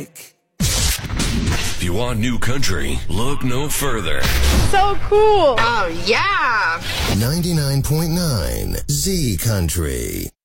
like. If you want new country, look no further. So cool. Oh, yeah. 99.9 Z Country.